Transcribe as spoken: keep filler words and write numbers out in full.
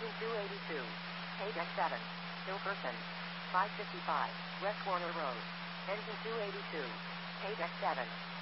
Engine two eighty-two. Page X seven. Hilferson. five fifty-five. West Corner Road. Engine two eighty-two. Page X seven.